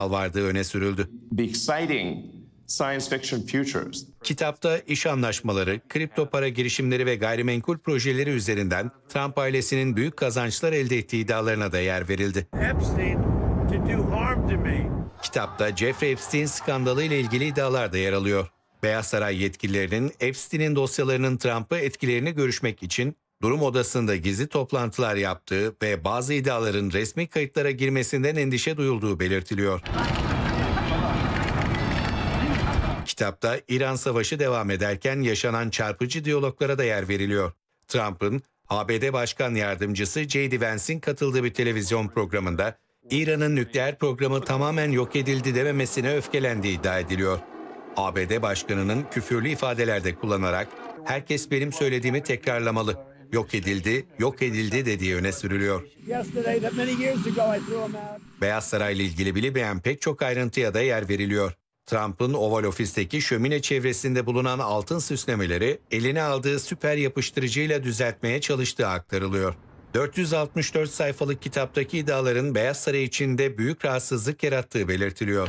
vardığı öne sürüldü. The exciting science fiction futures. Kitapta iş anlaşmaları, kripto para girişimleri ve gayrimenkul projeleri üzerinden Trump ailesinin büyük kazançlar elde ettiği iddialarına da yer verildi. Epstein to do harm to me. Kitapta Jeffrey Epstein skandalı ile ilgili iddialar da yer alıyor. Beyaz Saray yetkililerinin Epstein'in dosyalarının Trump'ı etkilerini görüşmek için durum odasında gizli toplantılar yaptığı ve bazı iddiaların resmi kayıtlara girmesinden endişe duyulduğu belirtiliyor. Kitapta İran Savaşı devam ederken yaşanan çarpıcı diyaloglara da yer veriliyor. Trump'ın ABD Başkan Yardımcısı J.D. Vance'in katıldığı bir televizyon programında İran'ın nükleer programı tamamen yok edildi dememesine öfkelendiği iddia ediliyor. ABD Başkanı'nın küfürlü ifadelerde kullanarak "herkes benim söylediğimi tekrarlamalı, yok edildi" dediği öne sürülüyor. Beyaz Saray'la ilgili bilinmeyen pek çok ayrıntıya da yer veriliyor. Trump'ın Oval Ofis'teki şömine çevresinde bulunan altın süslemeleri eline aldığı süper yapıştırıcıyla düzeltmeye çalıştığı aktarılıyor. 464 sayfalık kitaptaki iddiaların Beyaz Saray içinde büyük rahatsızlık yarattığı belirtiliyor.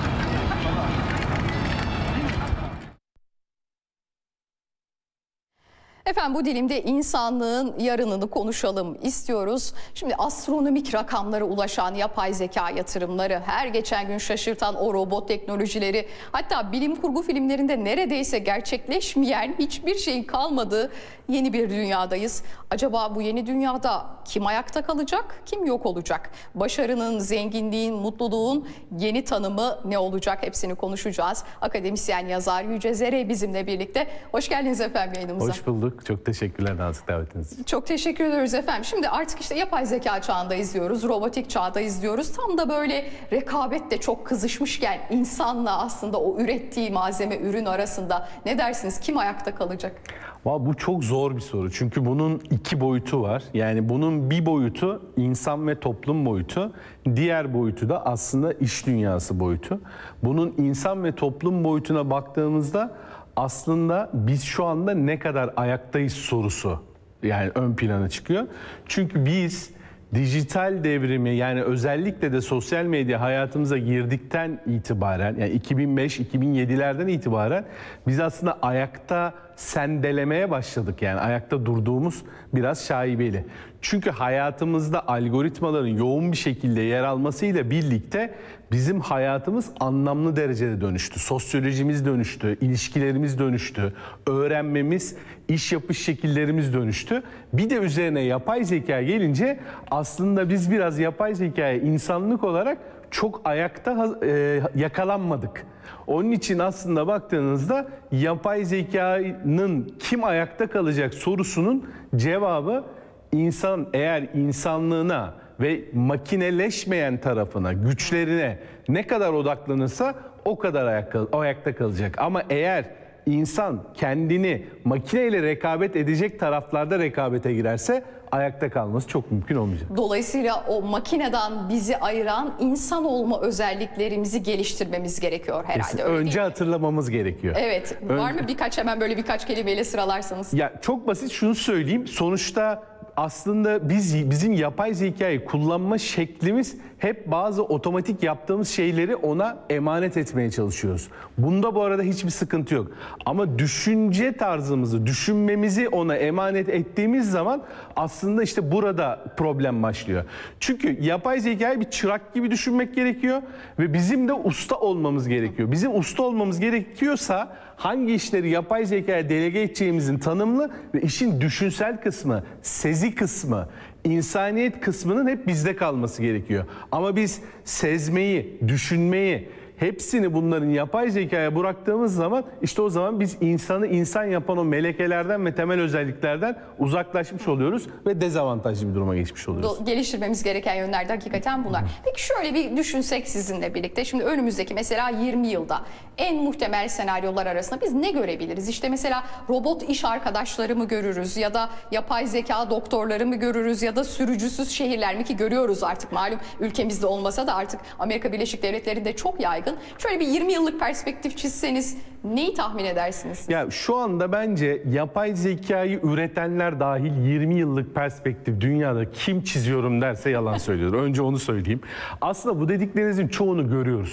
Efendim bu dilimde insanlığın yarınını konuşalım istiyoruz. Şimdi astronomik rakamlara ulaşan yapay zeka yatırımları, her geçen gün şaşırtan o robot teknolojileri, hatta bilim kurgu filmlerinde neredeyse gerçekleşmeyen hiçbir şeyin kalmadığı yeni bir dünyadayız. Acaba bu yeni dünyada kim ayakta kalacak, kim yok olacak? Başarının, zenginliğin, mutluluğun yeni tanımı ne olacak? Hepsini konuşacağız. Akademisyen yazar Yüce Zere bizimle birlikte. Hoş geldiniz efendim yayınımıza. Hoş bulduk. Çok teşekkürler nazik davetiniz için. Çok teşekkür ediyoruz efendim. Şimdi artık işte yapay zeka çağında izliyoruz, robotik çağda izliyoruz. Tam da böyle rekabet de çok kızışmışken insanla aslında o ürettiği malzeme, ürün arasında ne dersiniz? Kim ayakta kalacak? Bu çok zor bir soru. Çünkü bunun iki boyutu var. Yani bunun bir boyutu insan ve toplum boyutu. Diğer boyutu da aslında iş dünyası boyutu. Bunun insan ve toplum boyutuna baktığımızda aslında biz şu anda ne kadar ayaktayız sorusu yani ön plana çıkıyor. Çünkü biz dijital devrimi, yani özellikle de sosyal medya hayatımıza girdikten itibaren, yani 2005-2007'lerden itibaren biz aslında ayakta sendelemeye başladık. Yani ayakta durduğumuz biraz şaibeli. Çünkü hayatımızda algoritmaların yoğun bir şekilde yer almasıyla birlikte bizim hayatımız anlamlı derecede dönüştü. Sosyolojimiz dönüştü, ilişkilerimiz dönüştü, öğrenmemiz, iş yapış şekillerimiz dönüştü. Bir de üzerine yapay zeka gelince aslında biz biraz yapay zekaya insanlık olarak çok ayakta yakalanmadık. Onun için aslında baktığınızda yapay zekanın kim ayakta kalacak sorusunun cevabı insan eğer insanlığına ve makineleşmeyen tarafına, güçlerine ne kadar odaklanırsa o kadar ayakta kalacak. Ama eğer insan kendini makineyle rekabet edecek taraflarda rekabete girerse ayakta kalması çok mümkün olmayacak. Dolayısıyla o makineden bizi ayıran insan olma özelliklerimizi geliştirmemiz gerekiyor herhalde. Önce hatırlamamız gerekiyor. Evet. Var mı hemen böyle birkaç kelimeyle sıralarsanız? Ya çok basit şunu söyleyeyim. Sonuçta aslında bizim yapay zekayı kullanma şeklimiz hep bazı otomatik yaptığımız şeyleri ona emanet etmeye çalışıyoruz. Bunda bu arada hiçbir sıkıntı yok. Ama düşünce tarzımızı, düşünmemizi ona emanet ettiğimiz zaman aslında işte burada problem başlıyor. Çünkü yapay zekayı bir çırak gibi düşünmek gerekiyor ve bizim de usta olmamız gerekiyor. Bizim usta olmamız gerekiyorsa hangi işleri yapay zekaya delege edeceğimizin tanımlı ve işin düşünsel kısmı, sezi kısmı, insaniyet kısmının hep bizde kalması gerekiyor. Ama biz sezmeyi, düşünmeyi, hepsini bunların yapay zekaya bıraktığımız zaman işte o zaman biz insanı insan yapan o melekelerden ve temel özelliklerden uzaklaşmış oluyoruz ve dezavantajlı bir duruma geçmiş oluyoruz. Geliştirmemiz gereken yönler de hakikaten bunlar. Peki şöyle bir düşünsek sizinle birlikte. Şimdi önümüzdeki mesela 20 yılda en muhtemel senaryolar arasında biz ne görebiliriz? İşte mesela robot iş arkadaşları mı görürüz ya da yapay zeka doktorları mı görürüz ya da sürücüsüz şehirler mi, ki görüyoruz artık malum ülkemizde olmasa da artık Amerika Birleşik Devletleri'nde çok yaygın. Şöyle bir 20 yıllık perspektif çizseniz neyi tahmin edersiniz siz? Ya şu anda bence yapay zekayı üretenler dahil 20 yıllık perspektif dünyada kim çiziyorum derse yalan söylüyor. Önce onu söyleyeyim. Aslında bu dediklerinizin çoğunu görüyoruz.